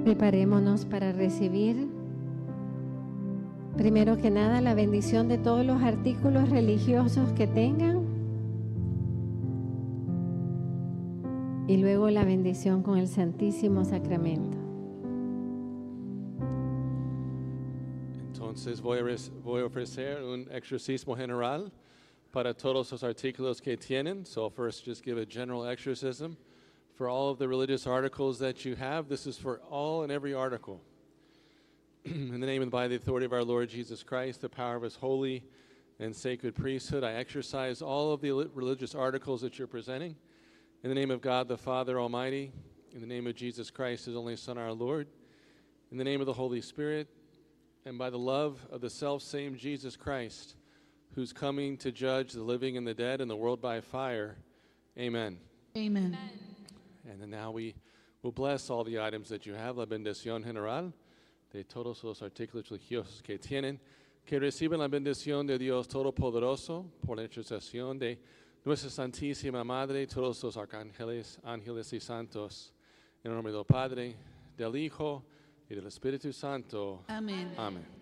Preparémonos para recibir, primero que nada, la bendición de todos los artículos religiosos que tengan y luego la bendición con el Santísimo Sacramento. Entonces voy a ofrecer un exorcismo general para todos los artículos que tienen. So first, just give a general exorcism for all of the religious articles that you have. This is for all and every article. In the name and by the authority of our Lord Jesus Christ, the power of his holy and sacred priesthood, I exorcise all of the religious articles that you're presenting. In the name of God, the Father Almighty, in the name of Jesus Christ, his only Son, our Lord, in the name of the Holy Spirit, and by the love of the self-same Jesus Christ, who's coming to judge the living and the dead and the world by fire. Amen. Amen. And then now we will bless all the items that you have. La bendición general de todos los artículos religiosos que tienen. Que reciban la bendición de Dios Todopoderoso por la intercesión de Nuestra Santísima Madre, todos los arcángeles, ángeles y santos. En el nombre del Padre, del Hijo y del Espíritu Santo. Amén. Amén.